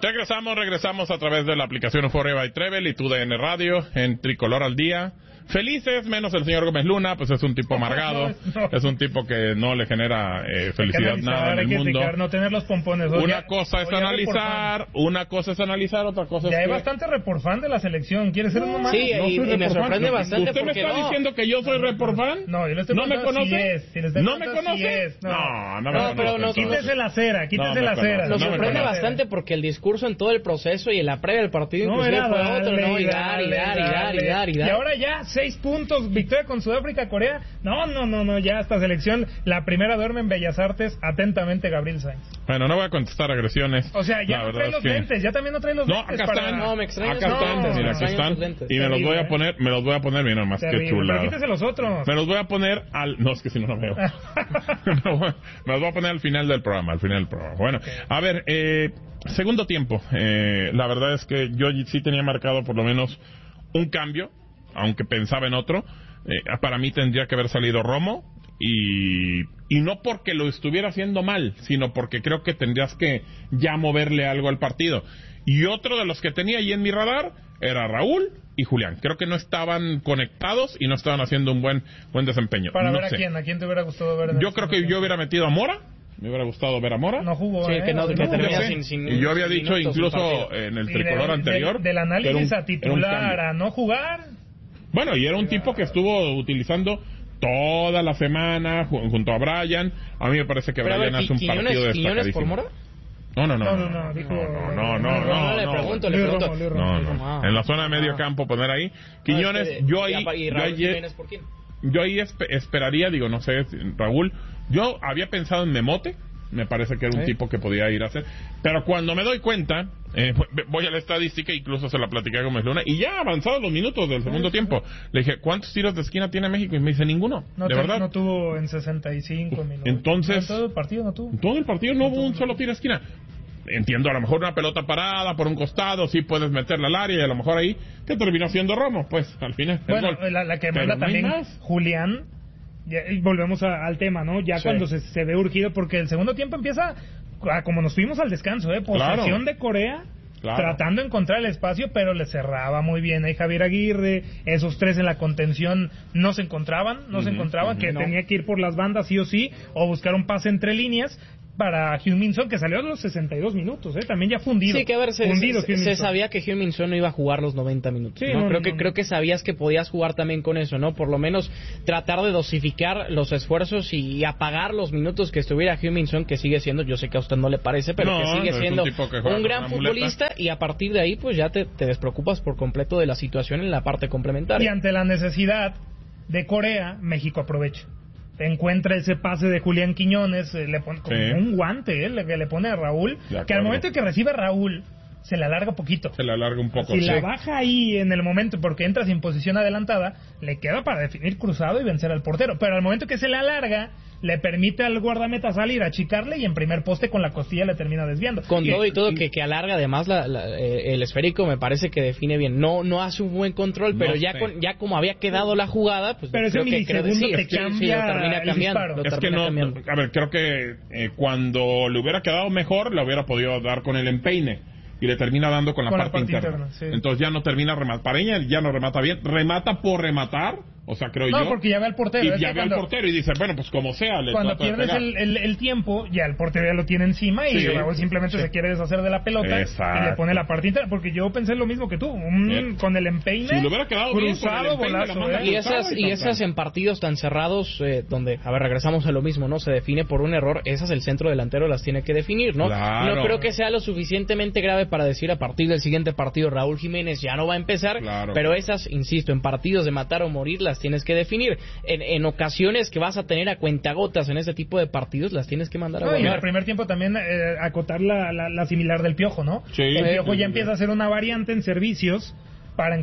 Regresamos a través de la aplicación Euphoria by Trevel y TUDN Radio en Tricolor al Día. Felices, menos el señor Gómez Luna, pues es un tipo amargado, es un tipo que no le genera felicidad nada en el mundo. No tener los pompones. Una cosa es analizar, otra cosa es ya hay bastante reporfan de la selección, ¿quiere ser uno más? Sí, y me sorprende bastante. ¿Usted me está diciendo que yo soy reporfan? No, yo le estoy ¿No me conoce? ¿No me conoce? No, pero no, quítese la cera, Nos sorprende bastante porque el discurso en todo el proceso y en la previa del partido inclusive fue otro, ¿no? Y dar. Y ahora ya 6 puntos, victoria con Sudáfrica, Corea. No, ya esta selección, la primera duerme en Bellas Artes. Atentamente, Gabriel Sainz. Bueno, no voy a contestar agresiones. O sea, ya no trae los lentes, ya también no trae los lentes. Acá están. No, me extraña. Acá están, mira, aquí están. Y me los voy a poner, mira nomás, qué chulada. Pero quítese los otros. Me los voy a poner no, es que si no, no veo. Me los voy a poner al final del programa, Bueno, a ver, segundo tiempo. La verdad es que yo sí tenía marcado por lo menos un cambio, aunque pensaba en otro. Para mí tendría que haber salido Romo, y no porque lo estuviera haciendo mal, sino porque creo que tendrías que ya moverle algo al partido. Y otro de los que tenía ahí en mi radar era Raúl y Julián. Creo que no estaban conectados y no estaban haciendo un buen desempeño. Para ver a quién te hubiera gustado ver. Yo creo que yo hubiera metido a Mora. Me hubiera gustado ver a Mora. No jugó, que termina sin y yo había dicho incluso en el tricolor anterior del análisis a titular a no jugar. Bueno, y era un tipo que estuvo utilizando toda la semana junto a Brian. A mí me parece que Brian hace un partido destacadísimo. ¿Por Mora? No. No, le pregunto. No. En la zona de medio campo poner ahí. Quiñones, yo ahí esperaría, digo, no sé, Raúl. Yo había pensado en Memote. Me parece que era un tipo que podía ir a hacer. Pero cuando me doy cuenta, voy a la estadística, incluso se la platicé a Gómez Luna, y ya avanzados los minutos del segundo tiempo, le dije, ¿cuántos tiros de esquina tiene México? Y me dice, ninguno. ¿De verdad? No tuvo en 65 minutos. Entonces, todo el partido no tuvo. Todo el partido no hubo un solo tiro de esquina. Entiendo, a lo mejor una pelota parada por un costado, sí puedes meterla al área, y a lo mejor ahí, ¿qué terminó siendo Romo? Pues, al final. Bueno, la que manda también Julián. Y volvemos al tema, ¿no? Ya cuando se ve urgido, porque el segundo tiempo empieza como nos fuimos al descanso, posesión de Corea, tratando de encontrar el espacio, pero le cerraba muy bien ahí Javier Aguirre. Esos tres en la contención no se encontraban, tenía que ir por las bandas sí o sí, o buscar un pase entre líneas para Heung-min Son, que salió a los 62 minutos, también ya fundido. Sí, que a ver, se sabía que Heung-min Son no iba a jugar los 90 minutos. Sí, ¿no? Creo que sabías que podías jugar también con eso, ¿no? Por lo menos tratar de dosificar los esfuerzos y apagar los minutos que estuviera Heung-min Son, que sigue siendo, yo sé que a usted no le parece, pero que sigue siendo un gran futbolista, y a partir de ahí pues ya te despreocupas por completo de la situación en la parte complementaria. Y ante la necesidad de Corea, México aprovecha. Encuentra ese pase de Julián Quiñones, le pone como un guante, que le pone a Raúl, que al momento que recibe Raúl se le alarga poquito. Se le alarga un poco. Si la baja ahí en el momento, porque entra sin posición adelantada, le queda para definir cruzado y vencer al portero. Pero al momento que se le alarga, le permite al guardameta salir, achicarle, y en primer poste con la costilla le termina desviando. Con todo y todo que alarga además el esférico, me parece que define bien. No hace un buen control, pero ya como había quedado la jugada, pues pero creo que te cambia lo termina cambiando. Es que a ver, creo que cuando le hubiera quedado mejor, le hubiera podido dar con el empeine. Y le termina dando con la parte interna. Sí. Entonces ya no termina Pareña ya no remata bien, remata por rematar, o sea, creo yo. No, porque ya ve al portero. Y ya ve al portero y dice, bueno, pues como sea. Cuando pierdes el tiempo, ya el portero ya lo tiene encima, y Raúl simplemente se quiere deshacer de la pelota. Exacto. Y le pone la parte interna, porque yo pensé lo mismo que tú, con el empeine. Si lo hubiera quedado cruzado, bien, golazo. Y esas en partidos tan cerrados, donde, a ver, regresamos a lo mismo, ¿no? Se define por un error, esas el centro delantero las tiene que definir, ¿no? Claro. No creo que sea lo suficientemente grave para decir a partir del siguiente partido Raúl Jiménez ya no va a empezar, pero esas, insisto, en partidos de matar o morir las tienes que definir. En ocasiones que vas a tener a cuentagotas en ese tipo de partidos, las tienes que mandar a guardar. Y en el primer tiempo también acotar la similar del Piojo, ¿no? Sí, el Piojo ya empieza a hacer una variante en servicios para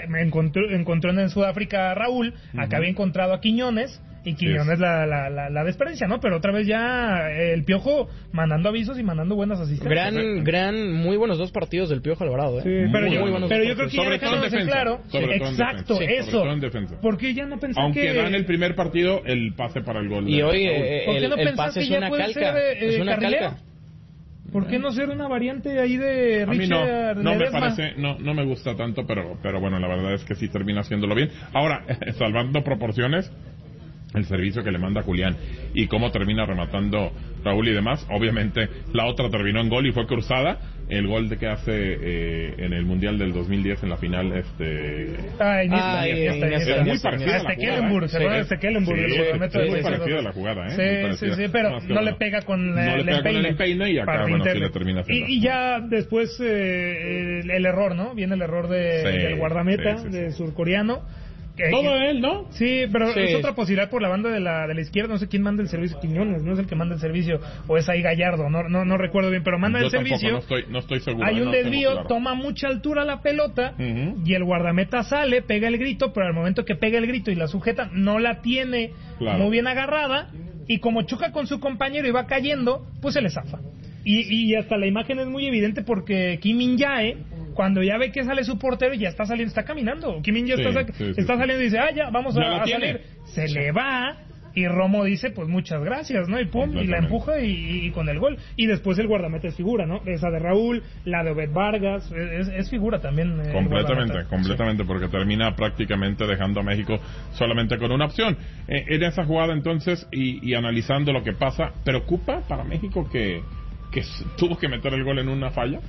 encontró en Sudáfrica a Raúl, acá había encontrado a Quiñones, y Quiñones la desperdicia, ¿no? Pero otra vez ya el Piojo mandando avisos y mandando buenas asistencias. Muy buenos 2 partidos del Piojo Alvarado, Sí, pero yo creo que ya dejamos en claro, exacto, eso. Porque ya no pensé aunque da en el primer partido el pase para el gol. Y hoy el pase es una calca. Es una calca. ¿Por qué no ser una variante ahí de Richard? A mí no me parece, no me gusta tanto, pero bueno, la verdad es que sí termina haciéndolo bien. Ahora, salvando proporciones, el servicio que le manda Julián y cómo termina rematando Raúl y demás, obviamente la otra terminó en gol y fue cruzada. El gol de que hace en el Mundial del 2010 en la final es muy parecida a la jugada. Sí, pero no le pega con el empeine y acá bueno, sí le termina haciendo. Y ya después el error, ¿no? Viene el error del guardameta de surcoreano. Todo él, ¿no? Sí, pero es otra posibilidad por la banda de la izquierda. No sé quién manda el servicio. Quiñones, no es el que manda el servicio. O es ahí Gallardo. No recuerdo bien, pero manda el servicio. No estoy seguro. Hay un desvío, toma mucha altura la pelota y el guardameta sale, pega el grito, pero al momento que pega el grito y la sujeta, no la tiene muy bien agarrada. Y como choca con su compañero y va cayendo, pues se le zafa. Y hasta la imagen es muy evidente porque Kim Min-jae, cuando ya ve que sale su portero, ya está saliendo, está caminando. Kim Min-jae está saliendo y dice, ya, vamos a salir. Se le va y Romo dice, pues muchas gracias, ¿no? Y pum, y la empuja y con el gol. Y después el guardameta es figura, ¿no? Esa de Raúl, la de Obed Vargas, es figura también. Completamente, porque termina prácticamente dejando a México solamente con una opción. En esa jugada entonces, y analizando lo que pasa, ¿preocupa para México que tuvo que meter el gol en una falla?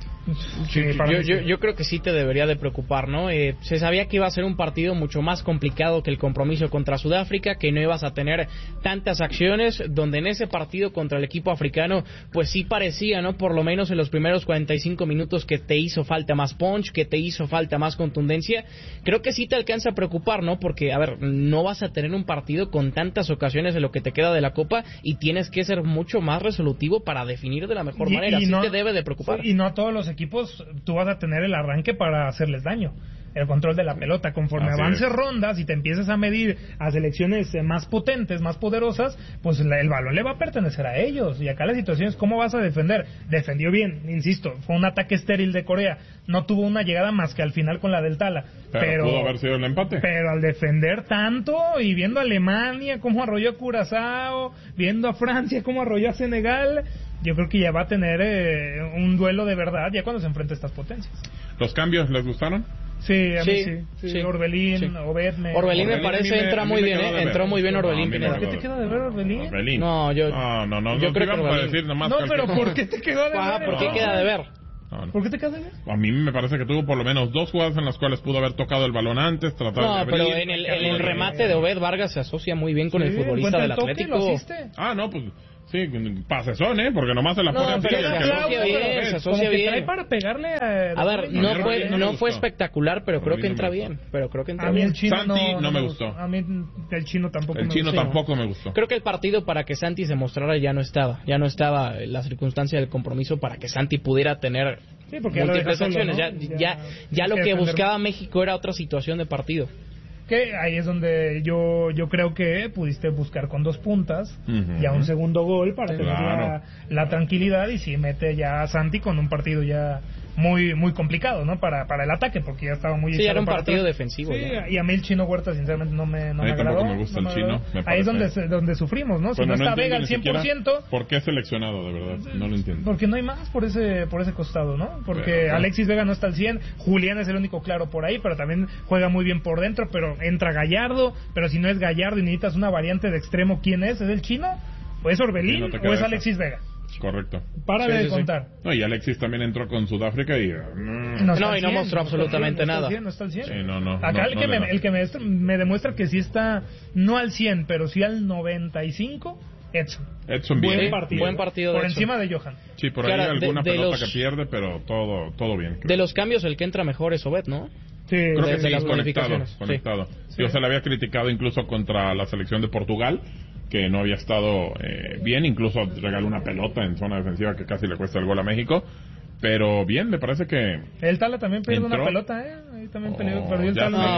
Sí, yo creo que sí te debería de preocupar, ¿no? Se sabía que iba a ser un partido mucho más complicado que el compromiso contra Sudáfrica, que no ibas a tener tantas acciones, donde en ese partido contra el equipo africano, pues sí parecía, ¿no? Por lo menos en los primeros 45 minutos que te hizo falta más punch, que te hizo falta más contundencia. Creo que sí te alcanza a preocupar, ¿no? Porque, a ver, no vas a tener un partido con tantas ocasiones en lo que te queda de la Copa y tienes que ser mucho más resolutivo para definir de la mejor manera. Sí te debe de preocupar. Y no a todos los equipos tú vas a tener el arranque para hacerles daño, el control de la pelota. Conforme avances rondas y te empieces a medir a selecciones más potentes, más poderosas, pues el balón le va a pertenecer a ellos. Y acá la situación es cómo vas a defender. Defendió bien, insisto, fue un ataque estéril de Corea, no tuvo una llegada más que al final con la del Tala, pero pudo haber sido el empate. Pero al defender tanto y viendo a Alemania cómo arrolló a Curazao, viendo a Francia cómo arrolló a Senegal, yo creo que ya va a tener un duelo de verdad ya cuando se enfrente a estas potencias. ¿Los cambios les gustaron? Sí, a mí sí. Orbelín, Obed. Orbelín me parece entra muy bien, entró muy bien Orbelín. ¿Por qué te queda de ver Orbelín? No, yo creo que Orbelín. No, pero ¿por qué te quedó de ver? ¿Por qué queda de ver? No. ¿Por qué te queda de ver? A mí me parece que tuvo por lo menos 2 jugadas en las cuales pudo haber tocado el balón antes, tratar de abrir. Pero en el remate de Obed Vargas se asocia muy bien con el futbolista del Atlético. No, pues sí, pasezón, porque nomás se la pone así. Se asocia bien. Para pegarle a ver, no fue espectacular, pero creo que entra bien. A mí el chino Santi no me gustó. A mí el chino tampoco me gustó. El chino tampoco me gustó. Creo que el partido para que Santi se mostrara ya no estaba la circunstancia del compromiso para que Santi pudiera tener múltiples acciones. Ya lo que buscaba México era otra situación de partido. Que ahí es donde yo creo que pudiste buscar con 2 puntas ya un segundo gol para tener la tranquilidad, y si mete ya a Santi con un partido ya muy muy complicado, ¿no? Para el ataque, porque ya estaba muy era un partido defensivo. Sí, y a mí el Chino Huerta sinceramente no me agradó. Tampoco me gusta el Chino. Ahí es donde sufrimos, ¿no? Si no está Vega al 100%, ¿por qué seleccionado, de verdad? No lo entiendo. Porque no hay más por ese costado, ¿no? Porque Alexis Vega no está al 100, Julián es el único claro por ahí, pero también juega muy bien por dentro, pero entra Gallardo, pero si no es Gallardo y necesitas una variante de extremo, ¿quién es? ¿Es el Chino? ¿O es Orbelín? ¿O es Alexis Vega? Correcto. De contar. No, y Alexis también entró con Sudáfrica y no mostró absolutamente nada. No está al 100. Sí, Acá el que me demuestra que sí está no al 100, pero sí al 95, Edson bien. Buen partido por encima de Johan. Sí, por ahí alguna pelota que pierde, pero todo bien. Creo. De los cambios el que entra mejor es Obed, ¿no? Sí, creo que sí, las conectado. Sí. Yo se le había criticado incluso contra la selección de Portugal, que no había estado bien, incluso regaló una pelota en zona defensiva que casi le cuesta el gol a México, pero bien, me parece que el Tala también pierde una pelota, ahí también perdió el Tala.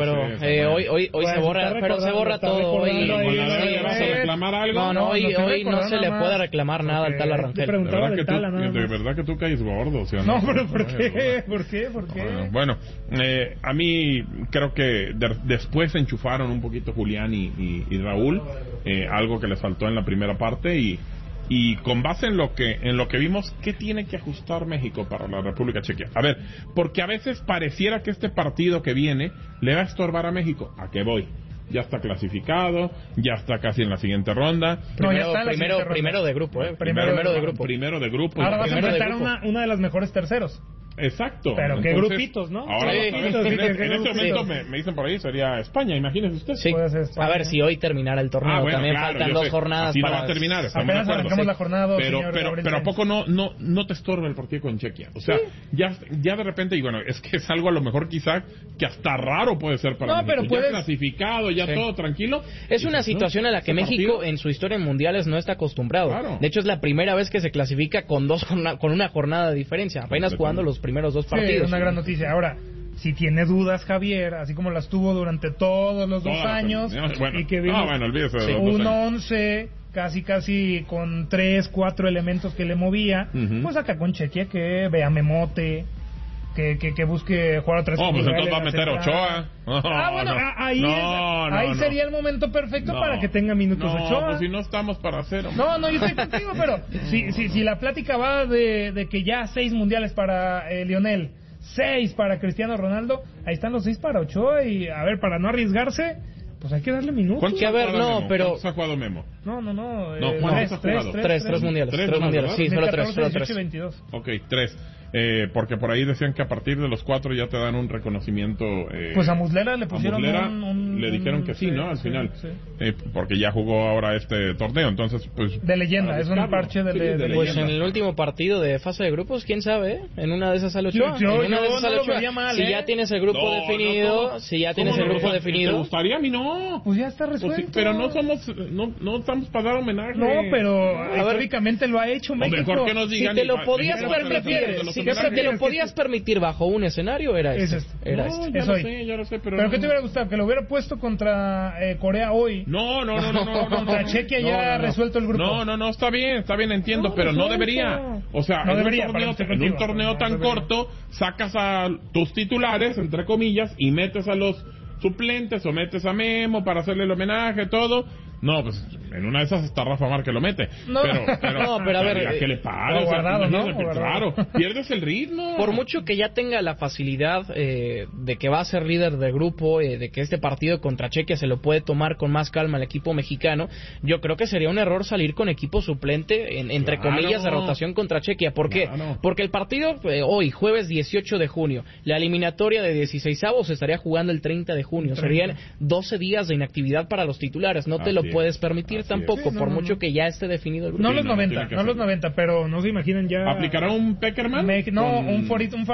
Hoy se borra, pero se borra todo. Hoy ¿vas a reclamar algo? No, hoy no se le puede reclamar nada al Tala Rangel. De verdad que tú caes gordo, ¿sí? No, pero ¿por qué? ¿Por qué? Bueno, a mí creo que después enchufaron un poquito Julián y Raúl, algo que les faltó en la primera parte, y y con base en lo que vimos, ¿qué tiene que ajustar México para la República Checa? A ver, porque a veces pareciera que este partido que viene le va a estorbar a México. ¿A qué voy? Ya está clasificado, ya está casi en la siguiente ronda. Primero de grupo, Primero de grupo. Ahora vas a enfrentar una de las mejores terceros. Exacto. Pero entonces, qué grupitos, ¿no? Ahora en este momento me dicen por ahí sería España, imagínese usted. Sí. A ver, si hoy terminara el torneo, también claro, faltan 2 jornadas así para... no va a terminar, apenas arrancamos la jornada 2, pero ¿a poco no te estorba el partido con Chequia? O sea, ya de repente, y bueno, es que es algo a lo mejor quizá que hasta raro puede ser para México. Pero puedes... Ya clasificado, ya todo tranquilo. Es una situación a la que México en su historia en mundiales no está acostumbrado. Claro. De hecho, es la primera vez que se clasifica con una jornada de diferencia, apenas jugando los primeros 2 partidos. Una gran noticia. Ahora, si tiene dudas Javier, así como las tuvo durante todos los 2 años, y que vimos un 11 casi con 3-4 elementos que le movía, pues acá con Chequia que vea Memote, que busque jugar otra vez. Pues entonces va a meter Ochoa. Ahí sería el momento perfecto para que tenga minutos Ochoa. Pues si no estamos para hacer. No, yo estoy contigo, pero si la plática va de que ya 6 mundiales para Lionel, 6 para Cristiano Ronaldo, ahí están los 6 para Ochoa, y a ver, para no arriesgarse, pues hay que darle minutos. ¿Cuántos ha jugado Memo? No. 3 mundiales. 3 mundiales, sí, solo 3. Ok, 3. Porque por ahí decían que a partir de los 4 ya te dan un reconocimiento. Pues a Muslera le pusieron le dijeron que sí, ¿no? Al final. Porque ya jugó ahora este torneo, entonces pues... De leyenda, es un parche de leyenda. Pues en el último partido de fase de grupos, quién sabe, En una de esas sale Ochoa. Si ya tienes el grupo definido, ¿Te gustaría? A mí no. Pues ya está resuelto. Pues sí, pero no estamos para dar homenaje. No, pero históricamente lo ha hecho México. Mejor que nos digan. Si te lo podías permitir, si te lo podías permitir bajo un escenario, era este. Ya lo sé, pero ¿qué te hubiera gustado? ¿Que lo hubiera puesto contra Corea hoy? No. Contra Chequia ya resuelto el grupo. No, está bien, entiendo, pero no debería. O sea, en un torneo tan corto, sacas a tus titulares, entre comillas, y metes a los suplentes o metes a Memo para hacerle el homenaje, todo. No, pues en una de esas está Rafa Mar que lo mete. Pero a ver, ¿qué le pasa? Claro, pierdes el ritmo. Por mucho que ya tenga la facilidad de que va a ser líder del grupo, de que este partido contra Chequia se lo puede tomar con más calma el equipo mexicano, yo creo que sería un error salir con equipo suplente, entre comillas, de rotación contra Chequia. ¿Por qué? Porque el partido hoy, jueves 18 de junio, la eliminatoria de 16avos se estaría jugando el 30 de junio. Serían 12 días de inactividad para los titulares. No te lo puedes permitir tampoco, por mucho que ya esté definido el grupo. No los 90, pero no se imaginen ya... ¿Aplicará un Peckerman? Un